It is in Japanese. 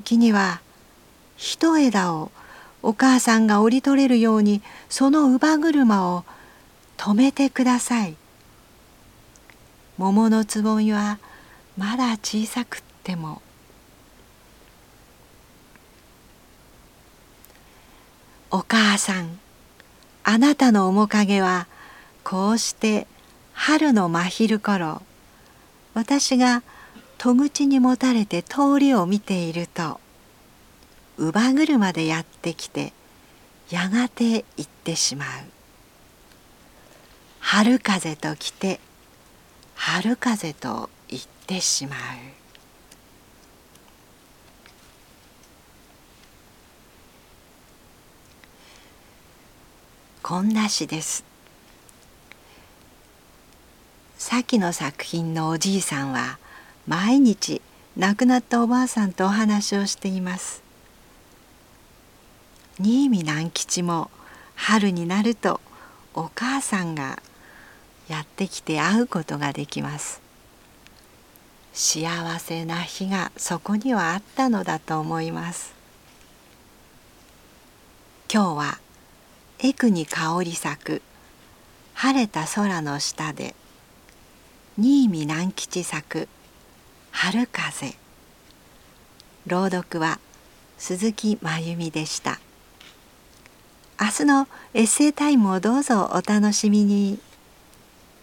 時には一枝をお母さんが折り取れるようにその乳母車を止めてください。桃のつぼみはまだ小さくっても、お母さん、あなたの面影はこうして春の真昼頃、私が戸口にもたれて通りを見ていると、乳母車でやってきてやがて行ってしまう。春風と来て春風と行ってしまう。こんな詩です。先の作品のおじいさんは毎日亡くなったおばあさんとお話をしています。新見南吉も春になるとお母さんがやってきて会うことができます。幸せな日がそこにはあったのだと思います。今日はエクに香り咲く晴れた空の下で、新見南吉作く春風。朗読は鈴木真由美でした。明日のエッセイタイムをどうぞお楽しみに。